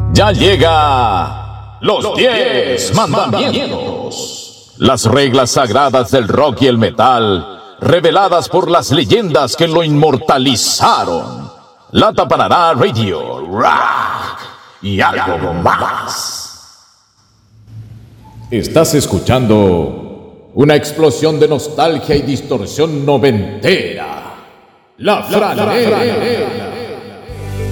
Ya llega los 10 mandamientos. Las reglas sagradas del rock y el metal, reveladas por las leyendas que lo inmortalizaron. La Taparara Radio, rock y algo más. Estás escuchando una explosión de nostalgia y distorsión noventera. La Franela.